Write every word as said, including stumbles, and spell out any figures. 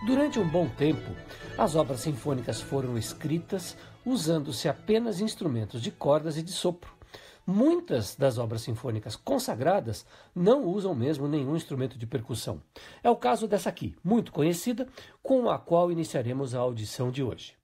Durante um bom tempo, as obras sinfônicas foram escritas usando-se apenas instrumentos de cordas e de sopro. Muitas das obras sinfônicas consagradas não usam mesmo nenhum instrumento de percussão. É o caso dessa aqui, muito conhecida, com a qual iniciaremos a audição de hoje.